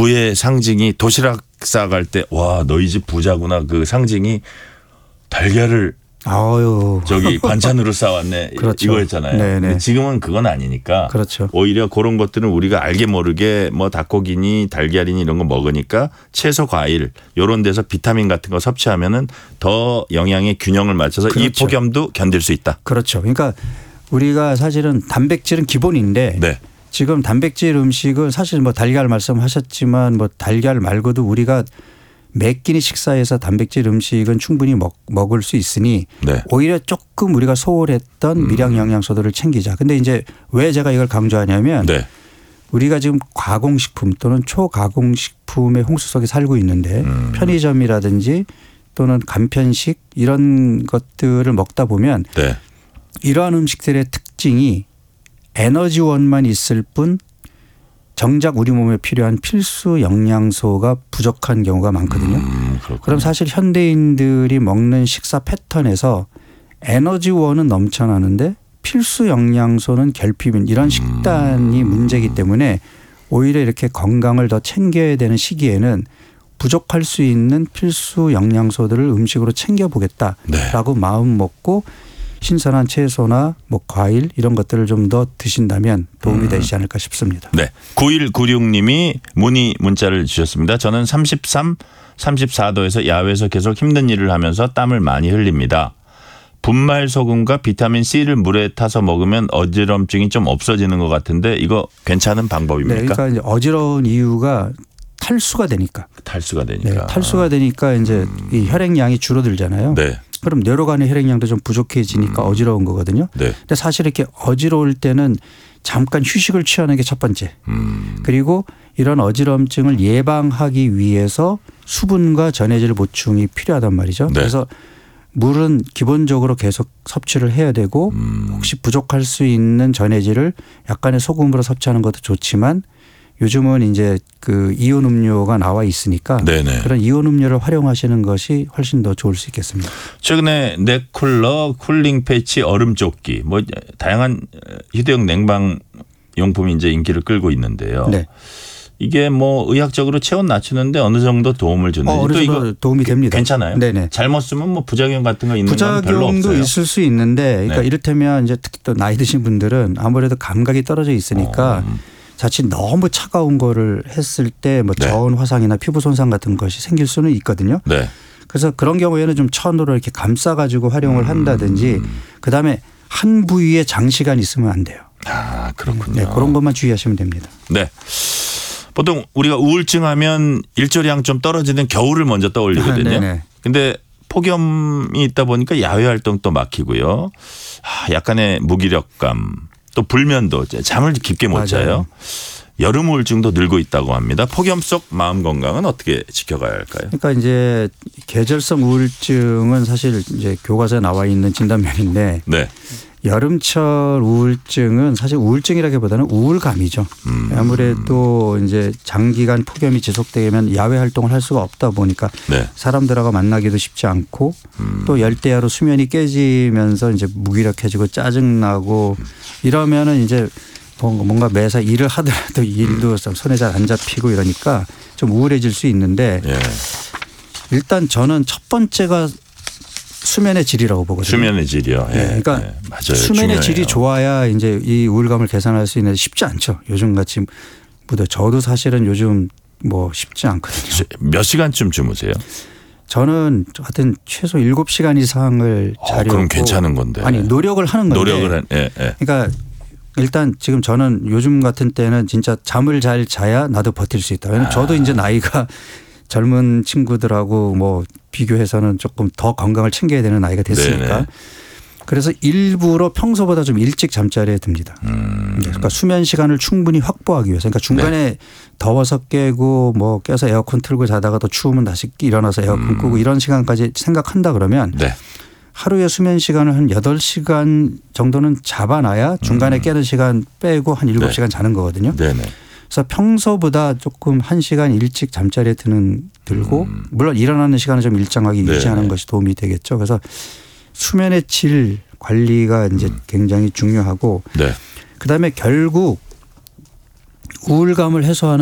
부의 상징이 도시락 싸갈 때 와 너희 집 부자구나 그 상징이 달걀을 아유. 저기 반찬으로 싸왔네. 그렇죠. 이거였잖아요. 근데 지금은 그건 아니니까. 그렇죠. 오히려 그런 것들은 우리가 알게 모르게 뭐 닭고기니 달걀이니 이런 거 먹으니까 채소 과일 이런 데서 비타민 같은 거 섭취하면은 더 영양의 균형을 맞춰서 그렇죠. 이 폭염도 견딜 수 있다. 그렇죠. 그러니까 우리가 사실은 단백질은 기본인데 네. 지금 단백질 음식은 사실 뭐 달걀 말씀하셨지만 뭐 달걀 말고도 우리가 매 끼니 식사에서 단백질 음식은 충분히 먹을 수 있으니 네. 오히려 조금 우리가 소홀했던 미량 영양소들을 챙기자. 근데 이제 왜 제가 이걸 강조하냐면 네. 우리가 지금 가공식품 또는 초가공식품의 홍수 속에 살고 있는데 편의점이라든지 또는 간편식 이런 것들을 먹다 보면 네. 이러한 음식들의 특징이 에너지원만 있을 뿐 정작 우리 몸에 필요한 필수 영양소가 부족한 경우가 많거든요. 그럼 사실 현대인들이 먹는 식사 패턴에서 에너지원은 넘쳐나는데 필수 영양소는 결핍인 이런 식단이 문제이기 때문에 오히려 이렇게 건강을 더 챙겨야 되는 시기에는 부족할 수 있는 필수 영양소들을 음식으로 챙겨보겠다라고 마음 먹고 신선한 채소나 뭐 과일 이런 것들을 좀 더 드신다면 도움이 되지 않을까 싶습니다. 네. 9196님이 문자를 주셨습니다. 저는 33, 34도에서 야외에서 계속 힘든 일을 하면서 땀을 많이 흘립니다. 분말 소금과 비타민 C를 물에 타서 먹으면 어지럼증이 좀 없어지는 것 같은데 이거 괜찮은 방법입니까? 네, 그러니까 이제 어지러운 이유가 탈수가 되니까. 탈수가 되니까. 네, 탈수가 되니까 이제 이 혈액량이 줄어들잖아요. 네. 그럼 뇌로간의 혈액량도 좀 부족해지니까 어지러운 거거든요. 네. 근데 사실 이렇게 어지러울 때는 잠깐 휴식을 취하는 게 첫 번째. 그리고 이런 어지럼증을 예방하기 위해서 수분과 전해질 보충이 필요하단 말이죠. 네. 그래서 물은 기본적으로 계속 섭취를 해야 되고 혹시 부족할 수 있는 전해질을 약간의 소금으로 섭취하는 것도 좋지만 요즘은 이제 그 이온 음료가 나와 있으니까 네네. 그런 이온 음료를 활용하시는 것이 훨씬 더 좋을 수 있겠습니다. 최근에 넥쿨러, 쿨링 패치, 얼음 조끼 뭐 다양한 휴대용 냉방 용품이 이제 인기를 끌고 있는데요. 네. 이게 뭐 의학적으로 체온 낮추는데 어느 정도 도움을 주는지 어느 또 정도 이거 도움이 됩니다. 괜찮아요? 네네. 잘못 쓰면 뭐 부작용 같은 거 있는 건 별로 부작용도 없어요. 있을 수 있는데 그러니까 네. 이를테면 이제 특히 또 나이 드신 분들은 아무래도 감각이 떨어져 있으니까 자칫 너무 차가운 거를 했을 때 뭐 네. 저온 화상이나 피부 손상 같은 것이 생길 수는 있거든요. 네. 그래서 그런 경우에는 좀 천으로 이렇게 감싸 가지고 활용을 한다든지 그다음에 한 부위에 장시간 있으면 안 돼요. 아 그렇군요. 네, 그런 것만 주의하시면 됩니다. 네. 보통 우리가 우울증 하면 일조량 좀 떨어지는 겨울을 먼저 떠올리거든요. 네네. 근데 폭염이 있다 보니까 야외 활동도 막히고요. 약간의 무기력감 또 불면도 잠을 깊게 못 자요. 맞아요. 여름 우울증도 늘고 있다고 합니다. 폭염 속 마음 건강은 어떻게 지켜가야 할까요? 그러니까 이제 계절성 우울증은 사실 이제 교과서에 나와 있는 진단명인데 네. 여름철 우울증은 사실 우울증이라기보다는 우울감이죠. 아무래도 이제 장기간 폭염이 지속되면 야외 활동을 할 수가 없다 보니까 네. 사람들하고 만나기도 쉽지 않고 또 열대야로 수면이 깨지면서 이제 무기력해지고 짜증나고 이러면은 이제 뭔가 매사 일을 하더라도 일도 손에 잘 안 잡히고 이러니까 좀 우울해질 수 있는데 예. 일단 저는 첫 번째가 수면의 질이라고 보거든요. 수면의 질이요. 예. 네, 그러니까 예. 맞아요. 수면의 중요해요. 질이 좋아야 이제 이 우울감을 개선할 수 있는데 쉽지 않죠. 요즘 같이 저도 사실은 요즘 뭐 쉽지 않거든요. 몇 시간쯤 주무세요? 저는 하여튼 최소 7시간 이상을 자려고. 그럼 괜찮은 건데. 아니 노력을 하는 건데. 예. 그러니까 일단 지금 저는 요즘 같은 때는 진짜 잠을 잘 자야 나도 버틸 수 있다. 왜냐하면 저도 이제 나이가 젊은 친구들하고 뭐 비교해서는 조금 더 건강을 챙겨야 되는 나이가 됐으니까. 네네. 그래서 일부러 평소보다 좀 일찍 잠자리에 듭니다. 그러니까 수면 시간을 충분히 확보하기 위해서. 그러니까 중간에 더워서 깨고 뭐 깨서 에어컨 틀고 자다가 또 추우면 다시 일어나서 에어컨 끄고 이런 시간까지 생각한다 그러면 네. 하루에 수면 시간을 한 8시간 정도는 잡아놔야 중간에 깨는 시간 빼고 한 7시간 자는 거거든요. 네네. 그래서 평소보다 조금 1시간 일찍 잠자리에 들고 물론 일어나는 시간을 좀 일정하게 유지하는 것이 도움이 되겠죠. 그래서 수면의 질 관리가 이제 굉장히 중요하고 네. 그다음에 결국 우울감을 해소하는